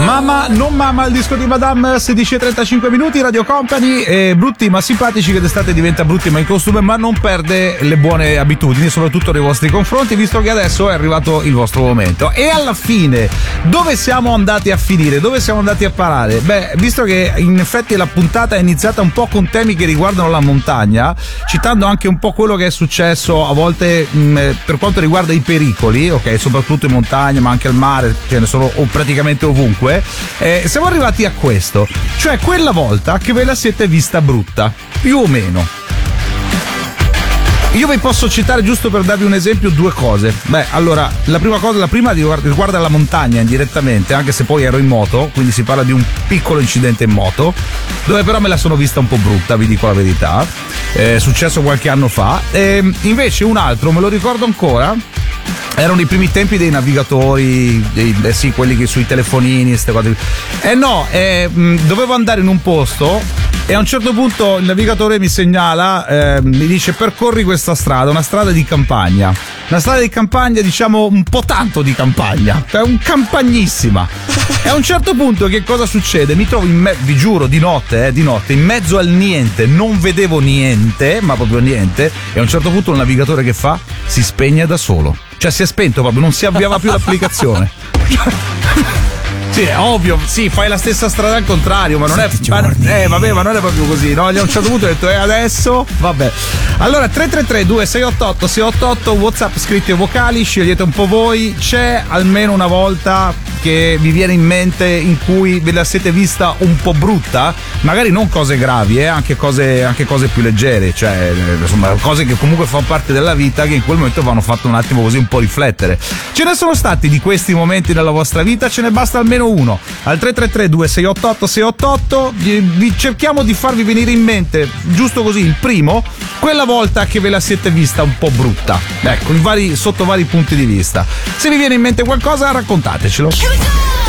Mamma, non mamma, il disco di Madame, 16:35 minuti, Radio Company. Brutti ma simpatici, che d'estate diventa brutti ma in costume, ma non perde le buone abitudini, soprattutto nei vostri confronti, visto che adesso è arrivato il vostro momento. E alla fine, dove siamo andati a finire? Dove siamo andati a parare? Beh, visto che in effetti la puntata è iniziata un po' con temi che riguardano la montagna, citando anche un po' quello che è successo a volte per quanto riguarda i pericoli, ok, soprattutto in montagna, ma anche al mare, ce ne sono praticamente ovunque. Siamo arrivati a questo, cioè quella volta che ve la siete vista brutta, più o meno. Io vi posso citare, giusto per darvi un esempio, due cose. Beh, allora, la prima riguarda la montagna indirettamente, anche se poi ero in moto, quindi si parla di un piccolo incidente in moto, dove però me la sono vista un po' brutta, vi dico la verità. È successo qualche anno fa. Invece un altro, me lo ricordo ancora, erano i primi tempi dei navigatori, sì, quelli che sui telefonini, queste cose. Dovevo andare in un posto e a un certo punto il navigatore mi segnala, mi dice: percorri questa strada, una strada di campagna. Una strada di campagna, diciamo un po' tanto di campagna, cioè un campagnissima. E a un certo punto che cosa succede? Mi trovo vi giuro, di notte, in mezzo al niente, non vedevo niente, ma proprio niente, e a un certo punto il navigatore che fa? Si spegne da solo. Cioè si è spento proprio, non si avviava più l'applicazione. Sì, è ovvio, sì, fai la stessa strada al contrario, ma non è. Ma non è proprio così, no? A un certo punto ho detto, adesso? Vabbè. Allora, 333-2688-688, WhatsApp scritti e vocali, scegliete un po' voi. C'è almeno una volta che vi viene in mente in cui ve la siete vista un po' brutta? Magari non cose gravi, anche cose più leggere, cioè insomma cose che comunque fanno parte della vita, che in quel momento vi hanno fatto un attimo così un po' riflettere. Ce ne sono stati di questi momenti nella vostra vita? Ce ne basta almeno uno. Al 333-2688-688 vi cerchiamo di farvi venire in mente, giusto così, il primo, quella volta che ve la siete vista un po' brutta, ecco, sotto vari punti di vista. Se vi viene in mente qualcosa, raccontatecelo.